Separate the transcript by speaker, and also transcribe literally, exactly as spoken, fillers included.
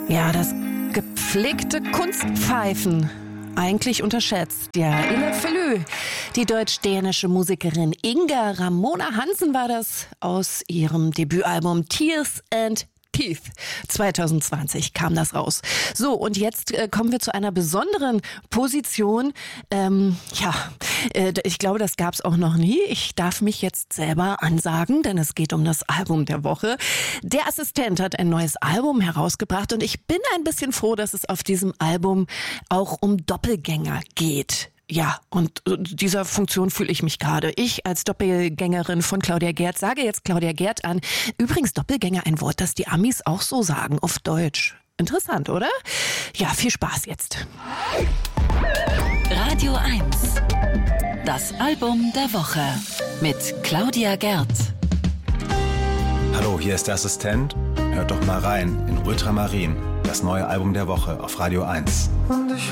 Speaker 1: Ja, das gepflegte Kunstpfeifen. Eigentlich unterschätzt. Ja, Ille Fellü. Die deutsch-dänische Musikerin Inga Ramona Hansen war das. Aus ihrem Debütalbum Tears and Teeth. zwanzig zwanzig kam das raus. So, und jetzt äh, kommen wir zu einer besonderen Position. Ähm, ja, äh, ich glaube, das gab es auch noch nie. Ich darf mich jetzt selber ansagen, denn es geht um das Album der Woche. Der Assistent hat ein neues Album herausgebracht und ich bin ein bisschen froh, dass es auf diesem Album auch um Doppelgänger geht. Ja, und dieser Funktion fühle ich mich gerade. Ich als Doppelgängerin von Claudia Gerd sage jetzt Claudia Gerd an. Übrigens Doppelgänger, ein Wort, das die Amis auch so sagen, auf Deutsch. Interessant, oder? Ja, viel Spaß jetzt.
Speaker 2: Radio eins. Das Album der Woche mit Claudia Gerd.
Speaker 3: Hallo, hier ist der Assistent. Hört doch mal rein in Ultramarin, das neue Album der Woche auf Radio eins.